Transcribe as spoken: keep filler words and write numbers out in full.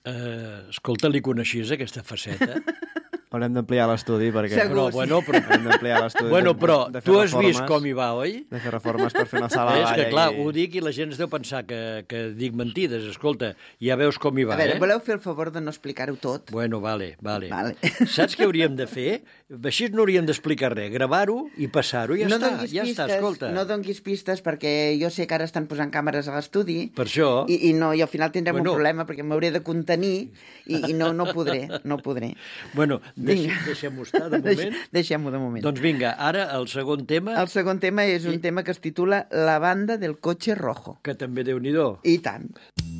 Uh, escolta, li coneixies aquesta faceta? Haurem d'ampliar l'estudi perquè... Segur. Però, bueno, però... Haurem d'ampliar l'estudi. Bueno, però de, de tu has reformes, vist com hi va, oi? De fer reformes per fer una sala de És ball. que, clar, i... ho dic i la gent es deu pensar que, que dic mentides. Escolta, ja veus com hi va, A veure, eh? voleu fer el favor de no explicar-ho tot? Bueno, vale, vale. Vale. Saps què hauríem de fer? Així no hauríem d'explicar res. Gravar-ho i passar-ho. Ja no està, donguis ja pistes, està, escolta. No donguis pistes perquè jo sé que ara estan posant càmeres a l'estudi Per això... i, i, no, i al final tindrem Bueno. un problema perquè m'hauré de contenir i, i no, no podré, no podré. Bueno, deix, Vinga. deixem-ho estar de moment. Deixem-ho de moment. Doncs vinga, ara el segon tema, El segon tema és un tema que es titula La banda del cotxe rojo. que també Déu-n'hi-do. I tant.